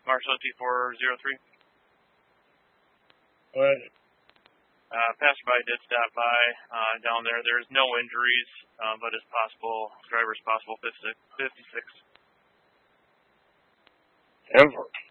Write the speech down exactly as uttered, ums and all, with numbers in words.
Marshall T four zero three. Go ahead. Uh, passerby did stop by uh, down there. There's no injuries, uh, but it's possible, driver's possible fifty-six. Denver.